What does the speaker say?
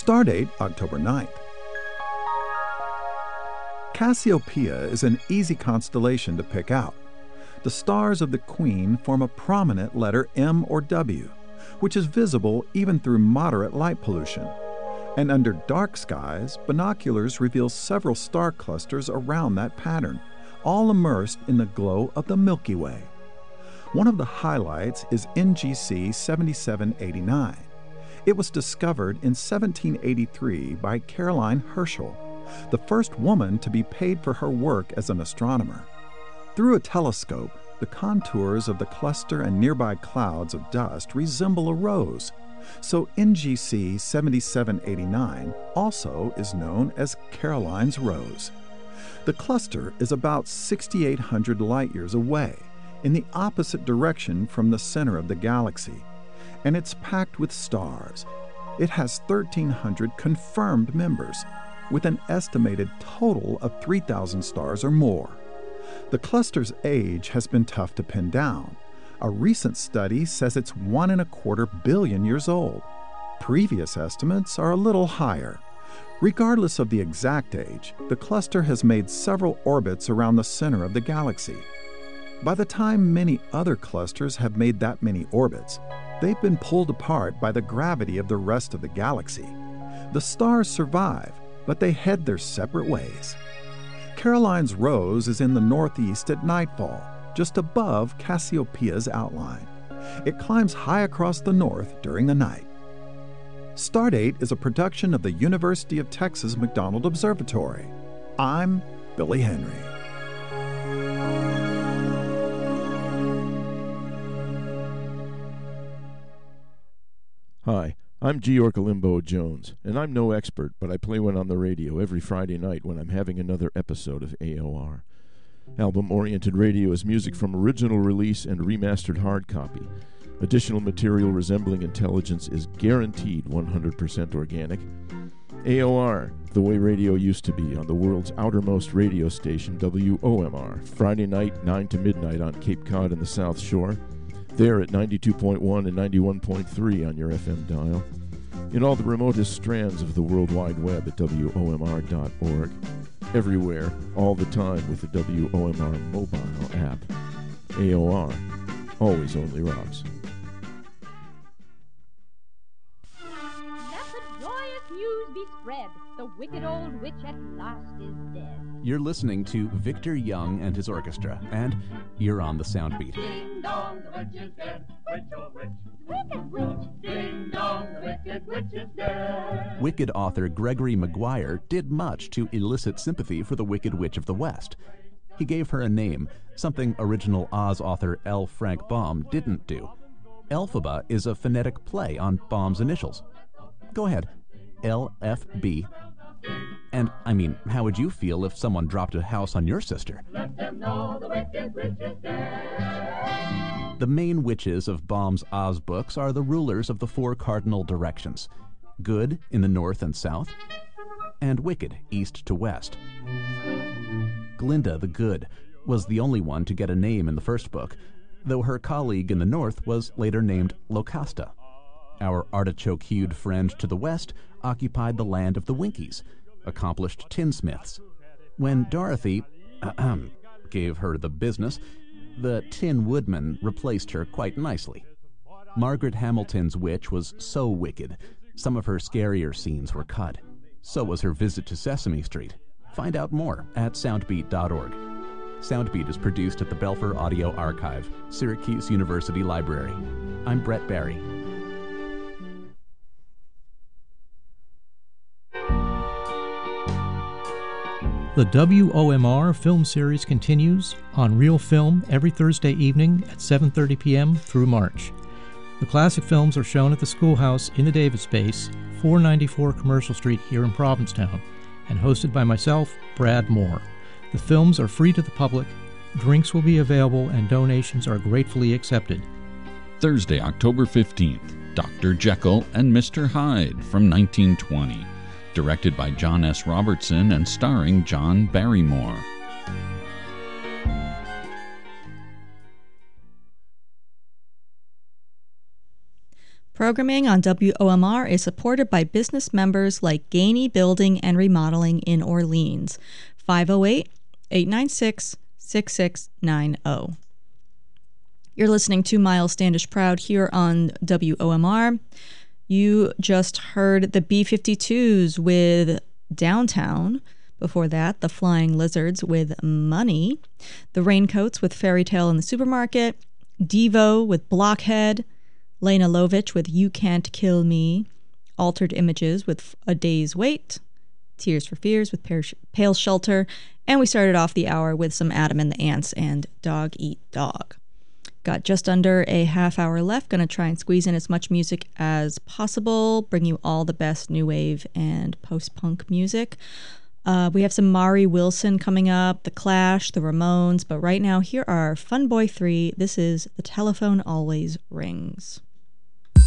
Stardate, October 9th. Cassiopeia is an easy constellation to pick out. The stars of the Queen form a prominent letter M or W, which is visible even through moderate light pollution. And under dark skies, binoculars reveal several star clusters around that pattern, all immersed in the glow of the Milky Way. One of the highlights is NGC 7789. It was discovered in 1783 by Caroline Herschel, the first woman to be paid for her work as an astronomer. Through a telescope, the contours of the cluster and nearby clouds of dust resemble a rose, so NGC 7789 also is known as Caroline's Rose. The cluster is about 6,800 light-years away, in the opposite direction from the center of the galaxy, and it's packed with stars. It has 1,300 confirmed members, with an estimated total of 3,000 stars or more. The cluster's age has been tough to pin down. A recent study says it's 1.25 billion years old. Previous estimates are a little higher. Regardless of the exact age, the cluster has made several orbits around the center of the galaxy. By the time many other clusters have made that many orbits, they've been pulled apart by the gravity of the rest of the galaxy. The stars survive, but they head their separate ways. Caroline's Rose is in the northeast at nightfall, just above Cassiopeia's outline. It climbs high across the north during the night. Stardate is a production of the University of Texas McDonald Observatory. I'm Billy Henry. Hi, I'm Georg Limbo Jones, and I'm no expert, but I play one on the radio every Friday night when I'm having another episode of AOR. Album-oriented radio is music from original release and remastered hard copy. Additional material resembling intelligence is guaranteed 100% organic. AOR, the way radio used to be on the world's outermost radio station, WOMR, Friday night, 9 to midnight on Cape Cod and the South Shore. There at 92.1 and 91.3 on your FM dial. In all the remotest strands of the World Wide Web at WOMR.org. Everywhere, all the time with the WOMR mobile app. AOR, always only rocks. Let the joyous news be spread. The wicked old witch at last is dead. You're listening to Victor Young and his orchestra, and you're on the Soundbeat. Ding dong, the witch is dead. Witch, oh witch. Wicked witch. Ding dong, the wicked witch is dead. Wicked author Gregory Maguire did much to elicit sympathy for the Wicked Witch of the West. He gave her a name, something original Oz author L. Frank Baum didn't do. Elphaba is a phonetic play on Baum's initials. Go ahead. LFB. And, I mean, how would you feel if someone dropped a house on your sister? Let them know the wicked witch is dead. The main witches of Baum's Oz books are the rulers of the 4 cardinal directions. Good in the north and south, and wicked east to west. Glinda the Good was the only one to get a name in the first book, though her colleague in the north was later named Locasta. Our artichoke-hued friend to the west occupied the land of the Winkies, accomplished tinsmiths. When Dorothy gave her the business, the Tin Woodman replaced her quite nicely. Margaret Hamilton's witch was so wicked, some of her scarier scenes were cut. So was her visit to Sesame Street. Find out more at soundbeat.org. Soundbeat is produced at the Belfer Audio Archive, Syracuse University Library. I'm Brett Barry. The WOMR film series continues on Real Film every Thursday evening at 7:30 p.m. through March. The classic films are shown at the Schoolhouse in the Davis Space, 494 Commercial Street here in Provincetown, and hosted by myself, Brad Moore. The films are free to the public, drinks will be available, and donations are gratefully accepted. Thursday, October 15th, Dr. Jekyll and Mr. Hyde from 1920. Directed by John S. Robertson and starring John Barrymore. programming on WOMR is supported by business members like Gainey Building and Remodeling in Orleans. 508-896-6690. You're listening to Miles Standish Proud here on WOMR. You just heard the B-52s with Downtown. Before that, the Flying Lizards with Money. The Raincoats with Fairy Tale in the Supermarket. Devo with Blockhead. Lena Lovitch with You Can't Kill Me. Altered Images with A Day's Wait. Tears for Fears with Pale Shelter. And we started off the hour with some Adam and the Ants and Dog Eat Dog. Got just under a half hour left. Going to try and squeeze in as much music as possible. Bring you all the best new wave and post-punk music. We have some Mari Wilson coming up, The Clash, The Ramones. But right now, here are Fun Boy 3. This is The Telephone Always Rings.